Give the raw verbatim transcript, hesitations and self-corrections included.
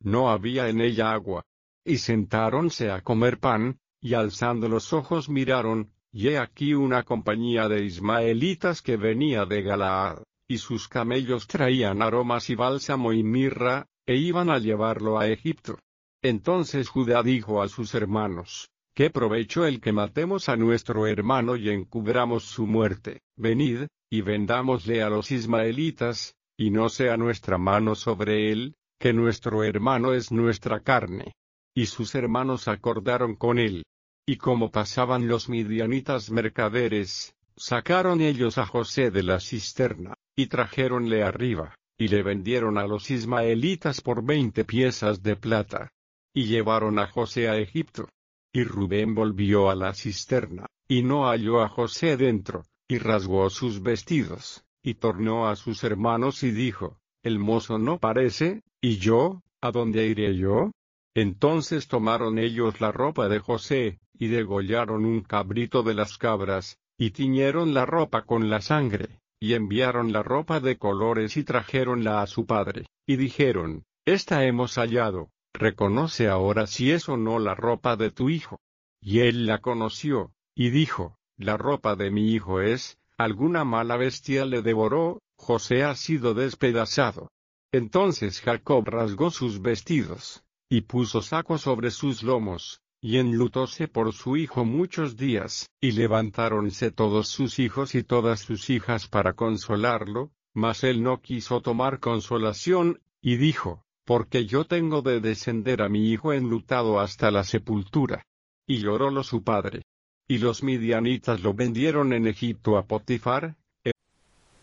no había en ella agua. Y sentáronse a comer pan, y alzando los ojos miraron, y he aquí una compañía de ismaelitas que venía de Galaad, y sus camellos traían aromas y bálsamo y mirra, e iban a llevarlo a Egipto. Entonces Judá dijo a sus hermanos: ¿Qué provecho el que matemos a nuestro hermano y encubramos su muerte? Venid, y vendámosle a los ismaelitas, y no sea nuestra mano sobre él, que nuestro hermano es nuestra carne. Y sus hermanos acordaron con él. Y como pasaban los midianitas mercaderes, sacaron ellos a José de la cisterna, y trajéronle arriba, y le vendieron a los ismaelitas por veinte piezas de plata. Y llevaron a José a Egipto. Y Rubén volvió a la cisterna, y no halló a José dentro, y rasgó sus vestidos, y tornó a sus hermanos y dijo: El mozo no parece, ¿y yo, a dónde iré yo? Entonces tomaron ellos la ropa de José, y degollaron un cabrito de las cabras, y tiñeron la ropa con la sangre, y enviaron la ropa de colores y trajéronla a su padre, y dijeron: Esta hemos hallado, reconoce ahora si es o no la ropa de tu hijo. Y él la conoció, y dijo: La ropa de mi hijo es, alguna mala bestia le devoró, José ha sido despedazado. Entonces Jacob rasgó sus vestidos, y puso saco sobre sus lomos, y enlutóse por su hijo muchos días, y levantáronse todos sus hijos y todas sus hijas para consolarlo, mas él no quiso tomar consolación, y dijo: Porque yo tengo de descender a mi hijo enlutado hasta la sepultura. Y llorólo su padre. Y los midianitas lo vendieron en Egipto a Potifar,